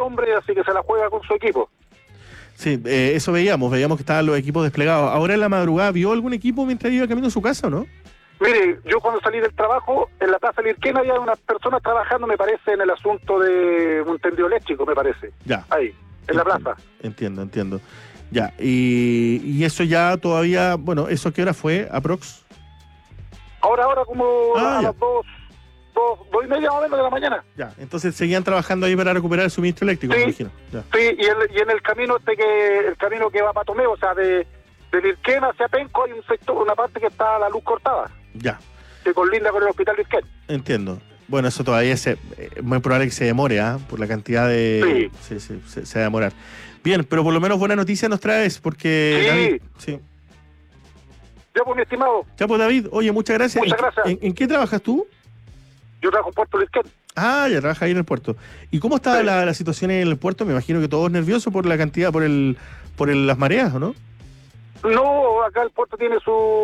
hombres, así que se la juega con su equipo. Sí, eso veíamos que estaban los equipos desplegados. Ahora en la madrugada, ¿vio algún equipo mientras iba camino a su casa o no? Mire, yo cuando salí del trabajo, en la Plaza Lirquén había unas personas trabajando, me parece, en el asunto de un tendido eléctrico, me parece. Ya. Ahí, en la plaza. Entiendo. Ya, y eso ya todavía, bueno, ¿eso qué hora fue, aprox? Ahora como a ya. las 2:30 más o menos de la mañana. Ya, entonces seguían trabajando ahí para recuperar el suministro eléctrico, Sí, me imagino. Ya. Sí, y en el camino el camino que va para Tomeo, o sea, de Lirquén hacia Penco, hay un sector, una parte que está la luz cortada. Ya. Que colinda con el hospital Lirquén. Entiendo. Bueno, eso todavía es muy probable que se demore, por la cantidad de... Sí, se va a demorar. Bien, pero por lo menos buena noticia nos traes, porque... Sí. David, sí. Ya, pues, mi estimado. Ya, pues, David, oye, muchas gracias. Muchas gracias. ¿En qué trabajas tú? Yo trabajo en Puerto Lirquén. Ah, ya trabajas ahí en el puerto. ¿Y cómo está la situación en el puerto? Me imagino que todos nerviosos por la cantidad, las mareas, ¿o no? No, acá el puerto tiene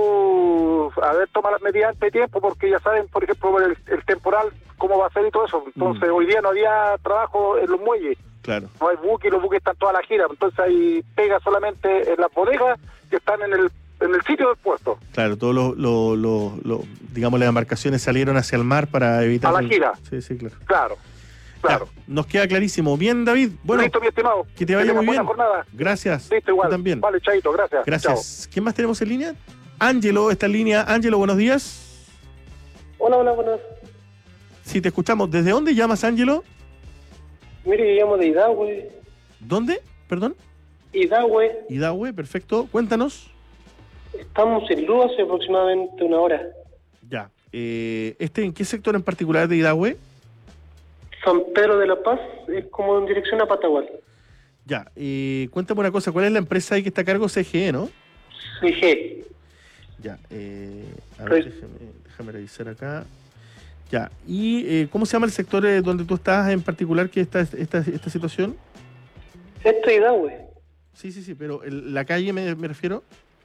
toma las medidas antes de tiempo, porque ya saben, por ejemplo, el temporal, cómo va a ser y todo eso. Entonces, hoy día no había trabajo en los muelles. Claro. No hay buques, los buques están toda la gira. Entonces, hay pega solamente en las bodegas que están en el sitio del puerto. Claro, todos digamos, las embarcaciones salieron hacia el mar para evitar... A la gira. Sí, claro. Claro. Ya, nos queda clarísimo. Bien, David. Bueno, listo, mi estimado. Que te vaya muy bien. Buena jornada. Gracias. Listo, igual. Tú también. Vale, chaito, gracias. Gracias. Chao. ¿Quién más tenemos en línea? Ángelo está en línea. Ángelo, buenos días. Hola, buenas. Sí, te escuchamos. ¿Desde dónde llamas, Ángelo? Mire, yo llamo de Idahue. ¿Dónde? Perdón. Idahue, perfecto. Cuéntanos. Estamos en luz hace aproximadamente una hora. Ya. ¿En qué sector en particular de Idahue? San Pedro de la Paz, es como en dirección a Patagual. Ya. Cuéntame una cosa. ¿Cuál es la empresa ahí que está a cargo? CGE, ¿no? CGE. Ya. A ver, déjame revisar acá. Ya. ¿Y cómo se llama el sector donde tú estás en particular que está esta situación? Esto es Idahue. Sí, pero la calle me refiero.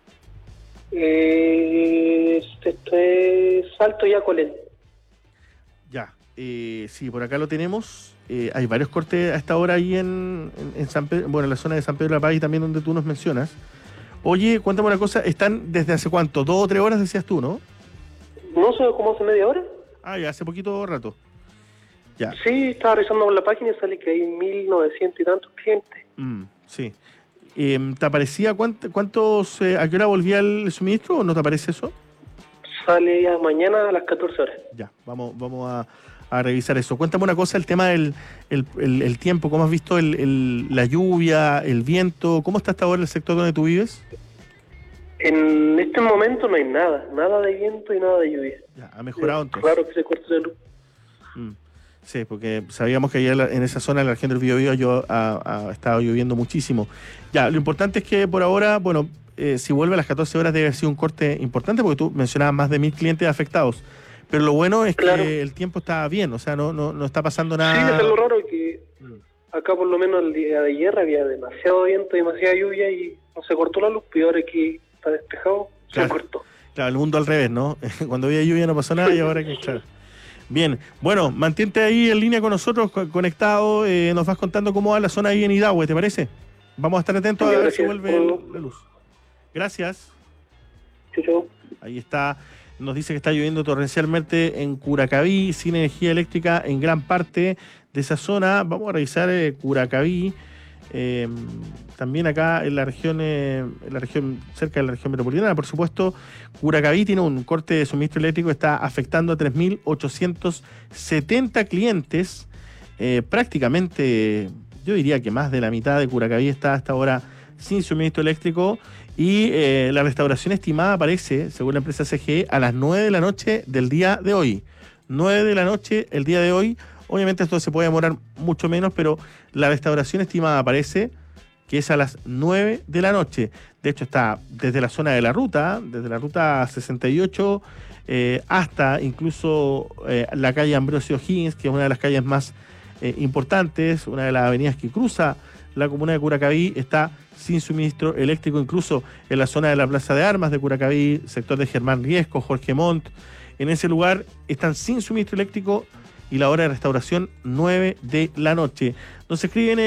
Esto es Salto y Acolén. Ya. Sí, por acá lo tenemos. Hay varios cortes a esta hora ahí en San Pedro, bueno, en la zona de San Pedro de la Paz y también donde tú nos mencionas. Oye, cuéntame una cosa, ¿están desde hace cuánto? 2 o 3 horas decías tú, ¿no? No sé, como hace media hora. Ya, hace poquito rato. Ya. Sí, estaba revisando por la página y sale que hay 1.900 y tantos clientes. Sí. ¿Te aparecía cuántos, a qué hora volvía el suministro o no te aparece eso? Sale ya mañana a las 14 horas. Ya, vamos a revisar eso. Cuéntame una cosa, el tema del el tiempo, ¿cómo has visto la lluvia, el viento? ¿Cómo está hasta ahora el sector donde tú vives? En este momento no hay nada de viento y nada de lluvia. Ya, ha mejorado entonces. Claro que se corta la luz. Sí, porque sabíamos que allá en esa zona, en la región del Biobío, ha estado lloviendo muchísimo. Ya, lo importante es que por ahora, bueno, si vuelve a las 14 horas debe haber sido un corte importante, porque tú mencionabas más de 1.000 clientes afectados. Pero lo bueno es que el tiempo está bien, o sea, no está pasando nada. Sí, es lo raro que acá por lo menos el día de ayer había demasiado viento, demasiada lluvia y no se cortó la luz, y ahora que está despejado, se cortó. Claro, el mundo al revés, ¿no? Cuando había lluvia no pasó nada y ahora que... Claro. Bien, bueno, mantente ahí en línea con nosotros, conectado, nos vas contando cómo va la zona ahí en Idahue, ¿te parece? Vamos a estar atentos a ver si vuelve la luz. Gracias. Chau. Ahí está, nos dice que está lloviendo torrencialmente en Curacaví, sin energía eléctrica en gran parte de esa zona. Vamos a revisar Curacaví, también acá en la región cerca de la región metropolitana, por supuesto. Curacaví tiene un corte de suministro eléctrico, está afectando a 3.870 clientes, prácticamente, yo diría que más de la mitad de Curacaví está hasta ahora sin suministro eléctrico y la restauración estimada aparece, según la empresa CGE, a las 9 de la noche del día de hoy. 9 de la noche el día de hoy. Obviamente esto se puede demorar mucho menos, pero la restauración estimada aparece que es a las 9 de la noche. De hecho está desde la zona de desde la ruta 68 hasta incluso la calle Ambrosio Higgins, que es una de las calles más importantes, una de las avenidas que cruza la comuna de Curacaví, está sin suministro eléctrico, incluso en la zona de la Plaza de Armas de Curacaví, sector de Germán Riesco, Jorge Montt. En ese lugar están sin suministro eléctrico y la hora de restauración 9 de la noche. Nos escriben